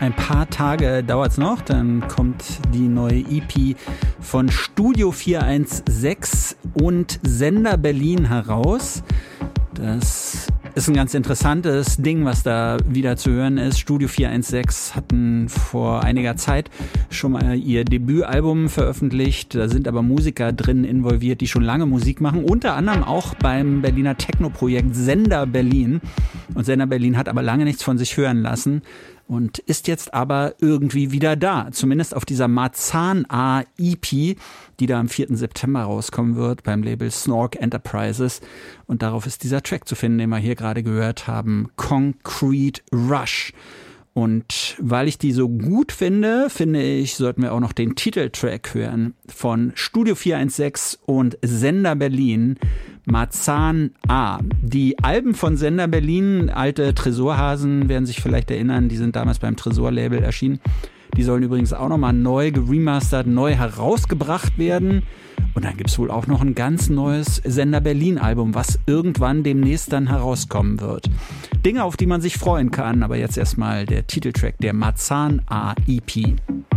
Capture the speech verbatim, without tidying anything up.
ein paar Tage dauert es noch, dann kommt die neue E P von Studio vier eins sechs und Sender Berlin heraus. Das ist ein ganz interessantes Ding, was da wieder zu hören ist. Studio vier eins sechs hatten vor einiger Zeit schon mal ihr Debütalbum veröffentlicht. Da sind aber Musiker drin involviert, die schon lange Musik machen. Unter anderem auch beim Berliner Techno-Projekt Sender Berlin. Und Sender Berlin hat aber lange nichts von sich hören lassen und ist jetzt aber irgendwie wieder da. Zumindest auf dieser Marzahn-A-E P, die da am vierten September rauskommen wird beim Label Snork Enterprises. Und darauf ist dieser Track zu finden, den wir hier gerade gehört haben, Concrete Rush. Und weil ich die so gut finde, finde ich, sollten wir auch noch den Titeltrack hören von Studio vier eins sechs und Sender Berlin, Marzahn A. Die Alben von Sender Berlin, alte Tresorhasen, werden sich vielleicht erinnern, die sind damals beim Tresor-Label erschienen. Die sollen übrigens auch nochmal neu geremastert, neu herausgebracht werden. Und dann gibt's wohl auch noch ein ganz neues Sender Berlin-Album, was irgendwann demnächst dann herauskommen wird. Dinge, auf die man sich freuen kann, aber jetzt erstmal der Titeltrack der Marzahn A E P.